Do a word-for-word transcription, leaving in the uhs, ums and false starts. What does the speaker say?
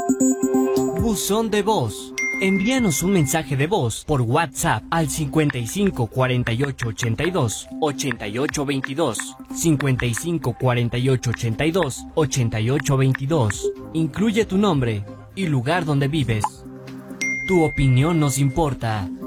Buzón de voz. Envíanos un mensaje de voz por WhatsApp al cincuenta y cinco cuarenta y ocho ochenta y dos ochenta y ocho veintidós, cincuenta y cinco cuarenta y ocho ochenta y dos ochenta y ocho veintidós. Incluye tu nombre y lugar donde vives. Tu opinión nos importa.